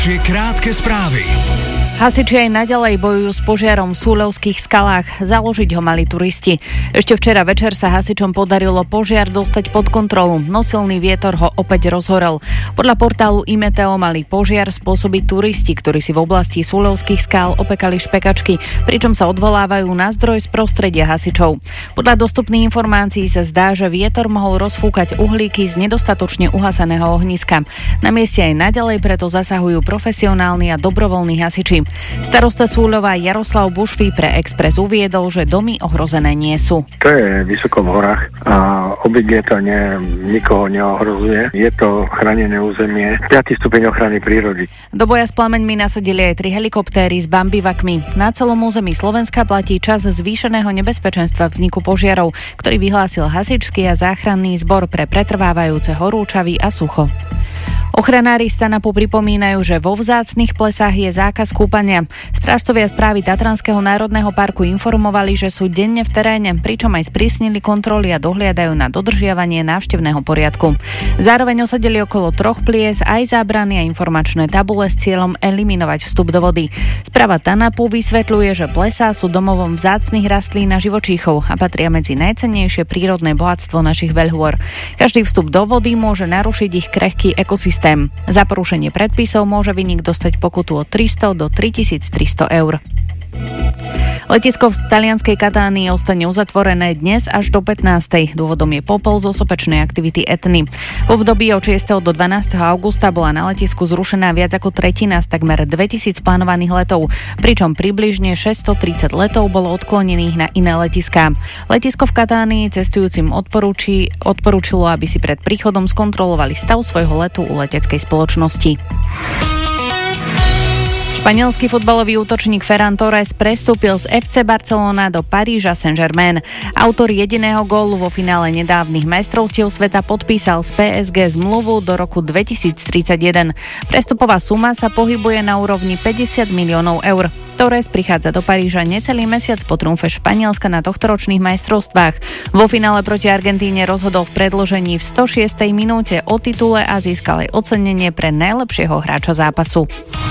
Ďalšie krátke správy. Hasiči aj naďalej bojujú s požiarom v Súľovských skalách. Založiť ho mali turisti. Ešte včera večer sa hasičom podarilo požiar dostať pod kontrolu, no silný vietor ho opäť rozhorel. Podľa portálu Imeteo mali požiar spôsobiť turisti, ktorí si v oblasti Súľovských skál opekali špekačky, pričom sa odvolávajú na zdroj z prostredia hasičov. Podľa dostupných informácií sa zdá, že vietor mohol rozfúkať uhlíky z nedostatočne uhaseného ohniska. Na mieste aj naďalej preto zasahujú profesionálni a dobrovoľní hasiči. Starosta Súľova Jaroslav Bušvý pre Express uviedol, že domy ohrozené nie sú. To je vysoko v horách a obidne to nikoho neohrozuje. Je to chránené územie, 5. stupeň ochrany prírody. Do boja s plameňmi nasadili aj 3 helikoptéry s bambivakmi. Na celom území Slovenska platí čas zvýšeného nebezpečenstva vzniku požiarov, ktorý vyhlásil hasičský a záchranný zbor pre pretrvávajúce horúčavy a sucho. Ochranári Stanapu pripomínajú, že vo vzácnych plesách je zákaz kúpania. Strážcovia správy Tatranského národného parku informovali, že sú denne v teréne, pričom aj sprísnili kontroly a dohliadajú na dodržiavanie návštevného poriadku. Zároveň osadili okolo 3 plies aj zábrany a informačné tabule s cieľom eliminovať vstup do vody. Správa Tanapu vysvetľuje, že plesá sú domovom vzácnych rastlín a živočíchov a patria medzi najcennejšie prírodné bohatstvo našich veľhôr. Každý vstup do vody môže narušiť ich krehký ekosystém. Za porušenie predpisov môže vinník dostať pokutu od 300 do 3300 eur. Letisko v talianskej Katánii ostane uzatvorené dnes až do 15. Dôvodom je popol zo sopečnej aktivity Etny. V období od 6. do 12. augusta bola na letisku zrušená viac ako tretina z takmer 2000 plánovaných letov, pričom približne 630 letov bolo odklonených na iné letiská. Letisko v Katánii cestujúcim odporúčilo, aby si pred príchodom skontrolovali stav svojho letu u leteckej spoločnosti. Španielský futbalový útočník Ferran Torres prestúpil z FC Barcelona do Paríža Saint-Germain. Autor jediného gólu vo finále nedávnych majstrovstiev sveta podpísal z PSG zmluvu do roku 2031. Prestupová suma sa pohybuje na úrovni 50 miliónov eur. Torres prichádza do Paríža necelý mesiac po triumfe Španielska na tohtoročných majstrovstvách. Vo finále proti Argentíne rozhodol v predĺžení v 106. minúte o titule a získal aj ocenenie pre najlepšieho hráča zápasu.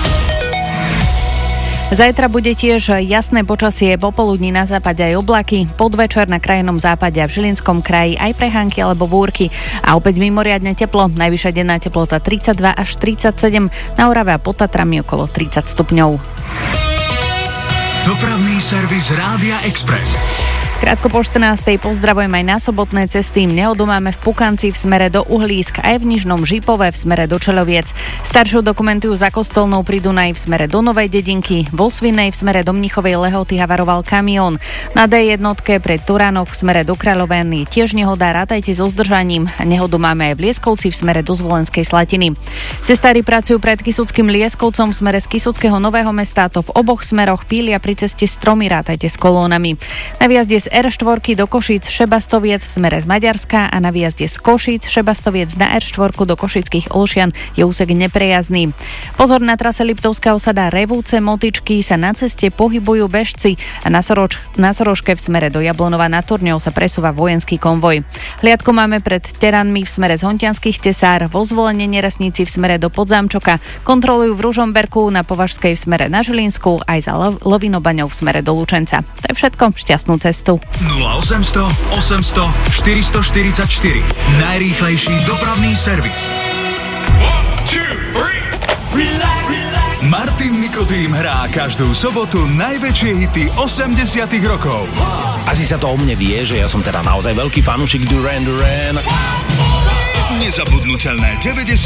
Zajtra bude tiež jasné počasie, popoludní na západe aj oblaky, podvečer na krajnom západe a v Žilinskom kraji aj prehánky alebo búrky a opäť mimoriadne teplo, najvyššia denná teplota 32 až 37, na Orave a pod Tatrami okolo 30 stupňov. Dopravný servis Rádia Express. Krátko po 14. pozdravujem aj na sobotné cesty. Nehodu máme v Pukanci v smere do Uhlísk, aj v Nižnom Žipove v smere do Čeľoviec. Staršiu dokumentujú za Kostolnou pri Dunaji v smere do Novej Dedinky. Vo Svinej v smere do Mnichovej Lehoty havaroval kamión. Na D1 pre Turánoch v smere do Kráľoveny tiež nehoda, rátajte so zdržaním. Nehodu máme aj v Lieskovci v smere do Zvolenskej Slatiny. Cestári pracujú pred Kysuckým Lieskovcom v smere z Kysuckého Nového Mesta, to v oboch smeroch pília pri ceste stromy, rátajte s kolónami. Na výjazde z R4 do Košíc Šebastoviec v smere z Maďarska a na výjazde z Košíc Šebastoviec na R4 do Košických Olšian je úsek neprejazdný. Pozor, na trase Liptovská osada Revúce Motičky sa na ceste pohybujú bežci a na Soroške v smere do Jablonova nad Turňou sa presúva vojenský konvoj. Hliadku máme pred Teranmi v smere z Hontianskych Tesár, vo Zvolenie Neresníci v smere do Podzámčoka, kontrolujú v Ružomberku, na Považskej v smere na Žilinsku, aj za Lovinobaňou v smere do Lučenca. To je všetko, šťastnú cestu. 0800 800 444. Najrýchlejší dopravný servis. 1, 2, 3. Martin Nikodým hrá každú sobotu najväčšie hity 80 rokov. Asi sa to o mne vie, že ja som teda naozaj veľký fanúšik Duran Duran. Nezabudnutelné 90